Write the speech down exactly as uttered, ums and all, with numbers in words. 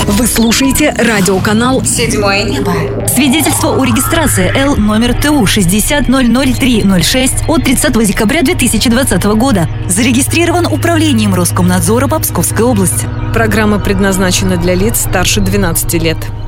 Вы слушаете радиоканал «Седьмое небо». Свидетельство о регистрации Л номер Т У шестьдесят ноль ноль три ноль шесть от тридцатого декабря две тысячи двадцатого года. Зарегистрирован Управлением Роскомнадзора по Псковской области. Программа предназначена для лиц старше двенадцати лет.